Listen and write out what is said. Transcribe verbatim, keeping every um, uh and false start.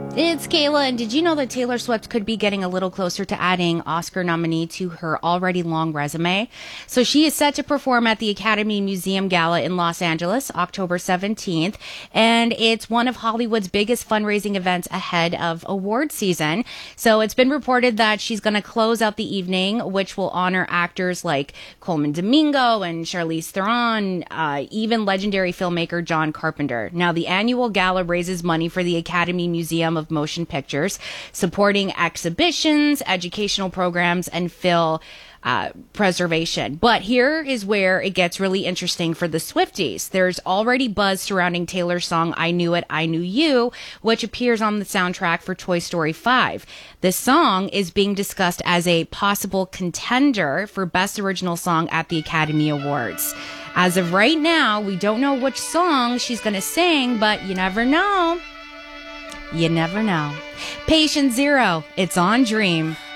It's Kayla, and did you know that Taylor Swift could be getting a little closer to adding Oscar nominee to her already long resume? So she is set to perform at the Academy Museum Gala in Los Angeles, October seventeenth, and it's one of Hollywood's biggest fundraising events ahead of award season. So it's been reported that she's going to close out the evening, which will honor actors like Coleman Domingo and Charlize Theron, uh, even legendary filmmaker John Carpenter. Now, the annual gala raises money for the Academy Museum of Motion Pictures, supporting exhibitions, educational programs, and film uh, preservation. But here is where it gets really interesting for the Swifties. There's already buzz surrounding Taylor's song I Knew It, I Knew You, which appears on the soundtrack for Toy Story five. This song is being discussed as a possible contender for Best Original Song at the Academy Awards. As of right now, we don't know which song she's going to sing, but you never know. You never know. Patient Zero, it's on Dream.